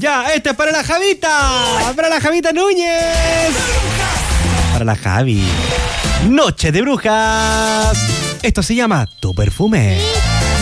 Ya, este es para la Javita. Para la Javita Núñez. Para la Javi. Noche de Brujas. Esto se llama Tu Perfume.